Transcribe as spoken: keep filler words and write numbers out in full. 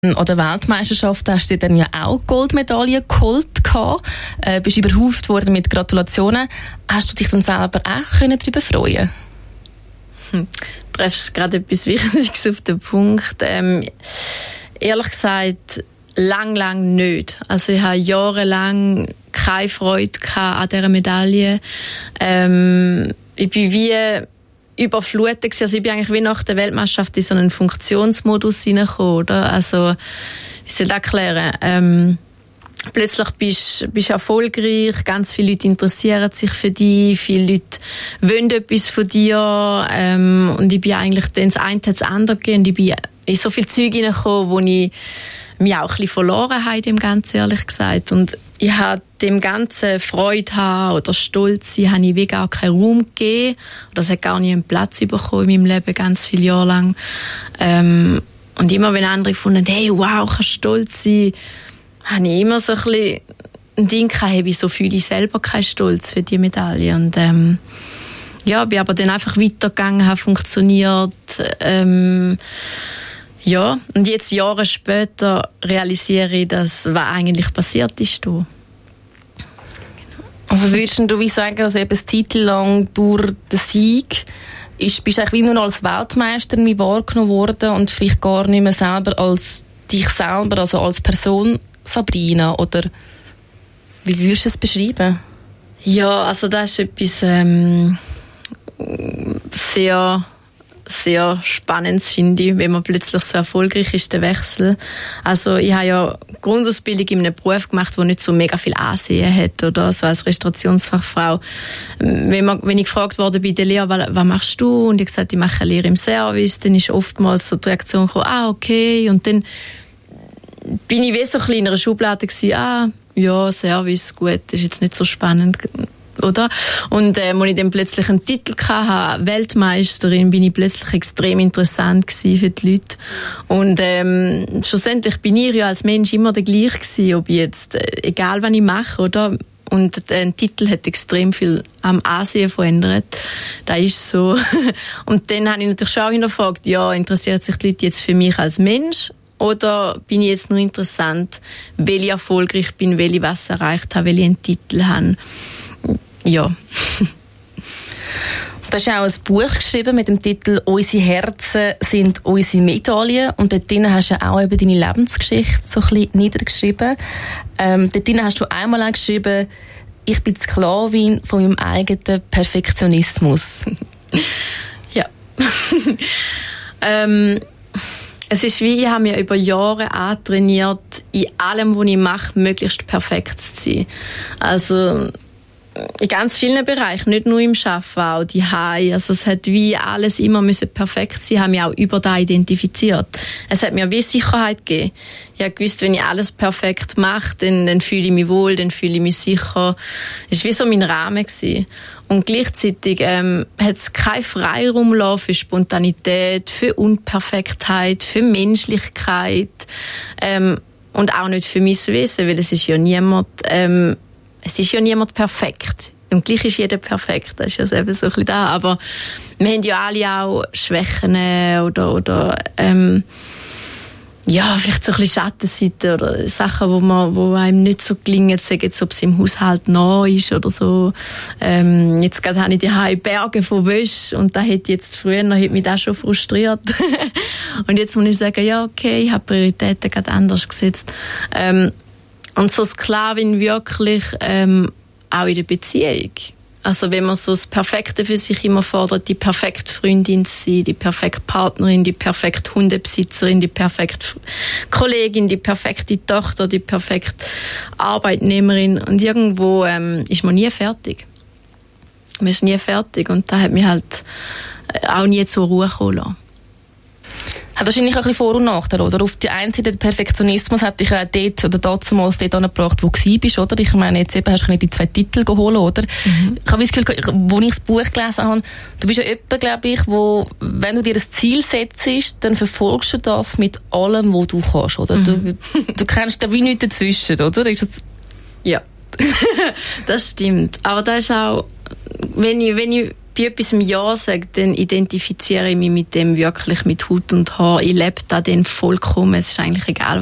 An der Weltmeisterschaft hast du dann ja auch Goldmedaille geholt. Äh, bist überhauft worden mit Gratulationen. Hast du dich dann selber auch darüber freuen? Hm. Du treffst gerade etwas Wichtiges auf den Punkt. Ähm, ehrlich gesagt, lang, lang nicht. Also ich habe jahrelang keine Freude an dieser Medaille. Ähm, ich bin wie überflutet gewesen. Also ich bin eigentlich wie nach der Weltmeisterschaft in so einen Funktionsmodus hineingekommen, oder? Also, wie soll ich das erklären? Ähm, plötzlich bist du erfolgreich, ganz viele Leute interessieren sich für dich, viele Leute wollen etwas von dir, ähm, und ich bin eigentlich dann das eine hat das andere gegeben, und ich bin in so viele Zeug hineingekommen, wo ich mich auch ein bisschen verloren habe, dem Ganzen, ehrlich gesagt. Und ich habe dem Ganzen Freude haben oder Stolz sein, habe ich wie gar keinen Raum gegeben. Oder es hat gar nicht einen Platz bekommen in meinem Leben, ganz viele Jahre lang. Ähm, und immer, wenn andere gefunden haben, hey, wow, kannst stolz sein, habe ich immer so ein bisschen ein Ding gehabt, habe ich so fühle ich selber keinen Stolz für die Medaille. Und ähm, ja, bin aber dann einfach weitergegangen, habe funktioniert, ähm, ja, und jetzt Jahre später realisiere ich, dass was eigentlich passiert ist. Da. Also würdest du wie sagen, dass eben eine Zeit lang durch den Sieg ist, bist du eigentlich wie nur als Weltmeister wahrgenommen worden und vielleicht gar nicht mehr selber als dich selber, also als Person Sabrina, oder wie würdest du es beschreiben? Ja, also das ist etwas ähm, sehr... sehr spannend, finde ich, wenn man plötzlich so erfolgreich ist, der Wechsel. Also ich habe ja Grundausbildung in einem Beruf gemacht, der nicht so mega viel Ansehen hat, oder so als Restaurationsfachfrau. Wenn, man, wenn ich gefragt wurde bei der Lehre, was, was machst du? Und ich gesagt, ich mache eine Lehre im Service, dann ist oftmals so die Reaktion gekommen, ah, okay. Und dann bin ich wie so ein bisschen in einer Schublade gewesen, ah, ja, Service, gut, ist jetzt nicht so spannend, oder? Und äh, als ich dann plötzlich einen Titel hatte, Weltmeisterin, bin ich plötzlich extrem interessant gewesen für die Leute. Und ähm, schlussendlich bin ich ja als Mensch immer der gleiche gewesen, ob ich jetzt, äh, egal was ich mache, oder? Und äh, ein Titel hat extrem viel am Ansehen verändert. Das ist so. Und dann habe ich natürlich auch hinterfragt, ja, interessiert sich die Leute jetzt für mich als Mensch? Oder bin ich jetzt nur interessant, weil ich erfolgreich bin, weil ich was erreicht habe, weil ich einen Titel habe? Ja. Du hast auch ein Buch geschrieben mit dem Titel «Unsere Herzen sind unsere Medaillen». Und dort drin hast du auch eben deine Lebensgeschichte so ein bisschen niedergeschrieben. Ähm, dort drin hast du einmal auch geschrieben, «Ich bin die Sklavin von meinem eigenen Perfektionismus». Ja. ähm, es ist wie, ich habe mir über Jahre antrainiert, in allem, was ich mache, möglichst perfekt zu sein. Also in ganz vielen Bereichen, nicht nur im Arbeiten, auch die Hause. Also es hat wie alles immer müssen perfekt sein, haben mich auch über das identifiziert. Es hat mir wie Sicherheit gegeben. Ich habe gewusst, wenn ich alles perfekt mache, dann, dann fühle ich mich wohl, dann fühle ich mich sicher. Das war wie so mein Rahmen gewesen. Und gleichzeitig ähm, hat es keinen Freiraum für Spontanität, für Unperfektheit, für Menschlichkeit, ähm, und auch nicht für mein Wesen, weil es ist ja niemand, ähm, es ist ja niemand perfekt. Und gleich ist jeder perfekt. Das ist ja eben so ein bisschen da. Aber wir haben ja alle auch Schwächen oder, oder ähm, ja, vielleicht so ein bisschen Schattenseiten oder Sachen, wo man, wo einem nicht so gelingen, sagen jetzt, ob es im Haushalt nah ist oder so. Ähm, jetzt gerade habe ich die Berge von Wäsche und da hätte jetzt früher noch, hätte mich das schon frustriert. Und jetzt muss ich sagen, ja, okay, ich habe Prioritäten gerade anders gesetzt. Ähm, Und so Sklavin wirklich ähm, auch in der Beziehung. Also wenn man so das Perfekte für sich immer fordert, die perfekte Freundin zu sein, die perfekte Partnerin, die perfekte Hundebesitzerin, die perfekte Kollegin, die perfekte Tochter, die perfekte Arbeitnehmerin. Und irgendwo ähm, ist man nie fertig. Man ist nie fertig. Und da hat mich halt auch nie zur Ruhe kommen lassen. Hat wahrscheinlich auch ein bisschen Vor- und Nachteile, oder? Auf der einen Seite, der Perfektionismus hat dich ja dort oder damals dort angebracht, wo du warst, oder? Ich meine, jetzt eben hast du die zwei Titel geholt, oder? Mhm. Ich habe das Gefühl, als ich das Buch gelesen habe, du bist ja jemand, glaube ich, wo, wenn du dir ein Ziel setzt, dann verfolgst du das mit allem, was du kannst, oder? Mhm. Du, du kennst da wie nichts dazwischen, oder? Ist das... Ja, das stimmt. Aber das ist auch, wenn ich, wenn ich bei etwas Ja sage, dann identifiziere ich mich mit dem wirklich mit Haut und Haar. Ich lebe da dann vollkommen. Es ist eigentlich egal,